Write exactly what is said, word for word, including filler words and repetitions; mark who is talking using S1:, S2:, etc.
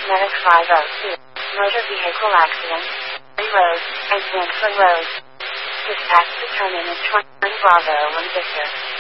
S1: Medic five oh two. Motor vehicle accident. Road, and Bigfoot Road. Dispatch determined twenty Bravo one Victor.